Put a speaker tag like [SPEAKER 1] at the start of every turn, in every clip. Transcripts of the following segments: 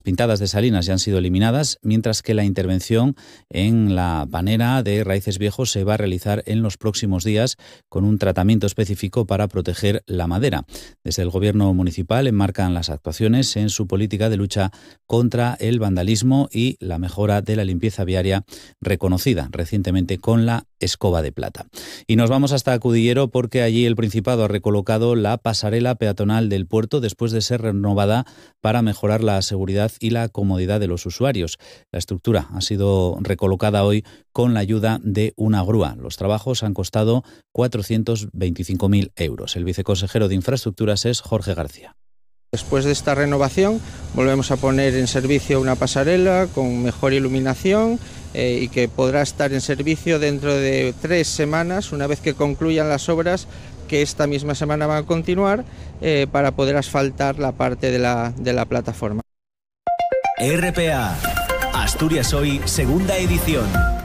[SPEAKER 1] pintadas de salinas ya han sido eliminadas, mientras que la intervención en la panera de Raíces Viejos se va a realizar en los próximos días con un tratamiento específico para proteger la madera. Desde el Gobierno municipal enmarcan las actuaciones en su política de lucha contra el vandalismo y la mejora de la limpieza viaria, reconocida recientemente con la Escoba de Plata. Y nos vamos hasta Cudillero, porque allí el Principado ha recolocado la pasarela peatonal del puerto después de ser renovada para mejorar la seguridad y la comodidad de los usuarios. La estructura ha sido recolocada hoy con la ayuda de una grúa. Los trabajos han costado 425.000 euros. El viceconsejero de Infraestructuras es Jorge García.
[SPEAKER 2] Después de esta renovación volvemos a poner en servicio una pasarela con mejor iluminación y que podrá estar en servicio dentro de 3 semanas, una vez que concluyan las obras que esta misma semana van a continuar, para poder asfaltar la parte de la plataforma.
[SPEAKER 3] RPA, Asturias Hoy, segunda edición.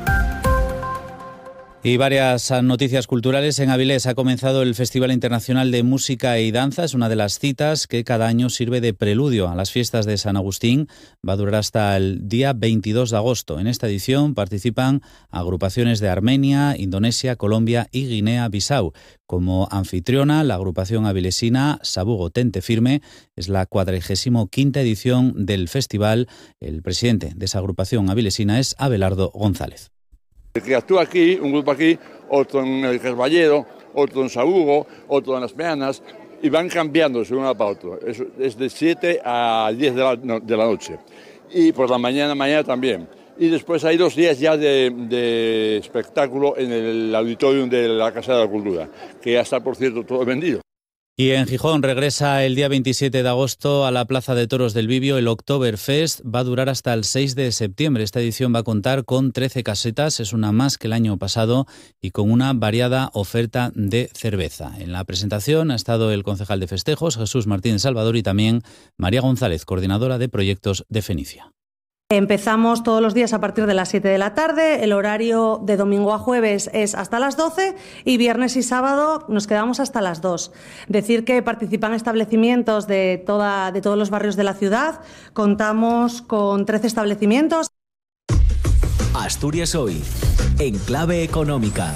[SPEAKER 1] Y varias noticias culturales. En Avilés ha comenzado el Festival Internacional de Música y Danza. Es una de las citas que cada año sirve de preludio a las fiestas de San Agustín. Va a durar hasta el día 22 de agosto. En esta edición participan agrupaciones de Armenia, Indonesia, Colombia y Guinea-Bissau. Como anfitriona, la agrupación avilesina Sabugo Tente Firme. Es la 45ª edición del festival. El presidente de esa agrupación avilesina es Abelardo González.
[SPEAKER 4] Que actúa aquí, un grupo aquí, otro en el Carballedo, otro en Sabugo, otro en Las Meanas, y van cambiando de uno para otro. Es de 7 a 10 de la noche. Y por la mañana también. Y después hay 2 días ya de espectáculo en el auditorium de la Casa de la Cultura, que ya está, por cierto, todo vendido.
[SPEAKER 1] Y en Gijón regresa el día 27 de agosto a la Plaza de Toros del Bibio. El Oktoberfest va a durar hasta el 6 de septiembre. Esta edición va a contar con 13 casetas, es una más que el año pasado, y con una variada oferta de cerveza. En la presentación ha estado el concejal de festejos, Jesús Martínez Salvador, y también María González, coordinadora de proyectos de Fenicia.
[SPEAKER 5] Empezamos todos los días a partir de las 7 de la tarde, el horario de domingo a jueves es hasta las 12 y viernes y sábado nos quedamos hasta las 2. Decir que participan establecimientos de todos los barrios de la ciudad, contamos con 13 establecimientos.
[SPEAKER 3] Asturias Hoy, en clave económica.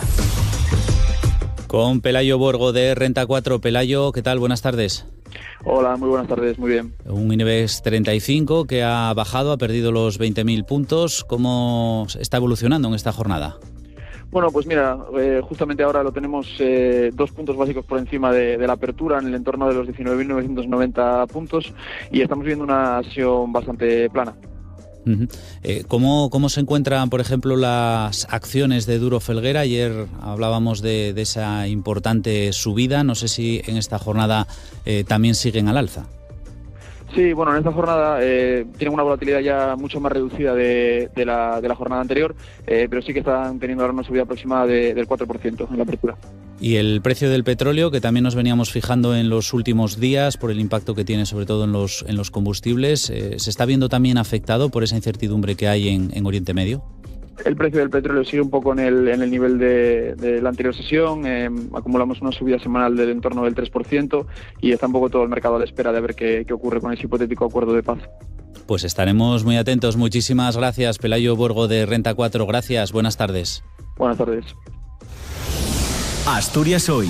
[SPEAKER 1] Con Pelayo Borgo de Renta 4. Pelayo, ¿qué tal? Buenas tardes.
[SPEAKER 6] Hola, muy buenas tardes, muy bien.
[SPEAKER 1] Un IBEX 35 que ha bajado, ha perdido los 20.000 puntos. ¿Cómo está evolucionando en esta jornada?
[SPEAKER 6] Bueno, pues mira, justamente ahora lo tenemos 2 puntos básicos por encima de la apertura, en el entorno de los 19.990 puntos, y estamos viendo una sesión bastante plana.
[SPEAKER 1] ¿Cómo se encuentran, por ejemplo, las acciones de Duro Felguera? Ayer hablábamos de esa importante subida. No sé si en esta jornada también siguen al alza.
[SPEAKER 6] Sí, bueno, en esta jornada tienen una volatilidad ya mucho más reducida de la jornada anterior, pero sí que están teniendo ahora una subida aproximada del 4% en la apertura.
[SPEAKER 1] Y el precio del petróleo, que también nos veníamos fijando en los últimos días por el impacto que tiene sobre todo en los combustibles, ¿se está viendo también afectado por esa incertidumbre que hay en Oriente Medio?
[SPEAKER 6] El precio del petróleo sigue un poco en el nivel de la anterior sesión. Acumulamos una subida semanal del entorno del 3% y está un poco todo el mercado a la espera de ver qué ocurre con ese hipotético acuerdo de paz.
[SPEAKER 1] Pues estaremos muy atentos. Muchísimas gracias, Pelayo Borgo de Renta 4. Gracias, buenas tardes.
[SPEAKER 6] Buenas tardes.
[SPEAKER 3] Asturias Hoy.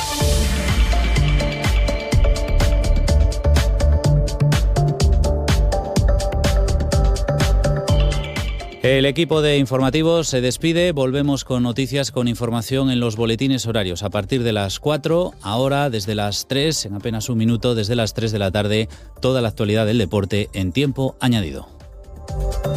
[SPEAKER 1] El equipo de informativos se despide. Volvemos con noticias, con información en los boletines horarios a partir de las 4. Ahora, desde las 3, en apenas un minuto, desde las 3 de la tarde, toda la actualidad del deporte en tiempo añadido.